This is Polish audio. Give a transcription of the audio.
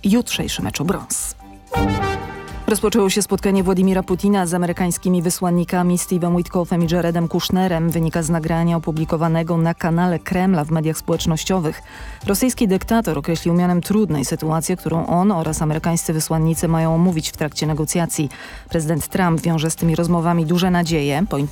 jutrzejszym meczu brąz. Rozpoczęło się spotkanie Władimira Putina z amerykańskimi wysłannikami Steve'em Witkoffem i Jaredem Kushnerem, wynika z nagrania opublikowanego na kanale Kremla w mediach społecznościowych. Rosyjski dyktator określił mianem trudnej sytuację, którą on oraz amerykańscy wysłannicy mają omówić w trakcie negocjacji. Prezydent Trump wiąże z tymi rozmowami duże nadzieje.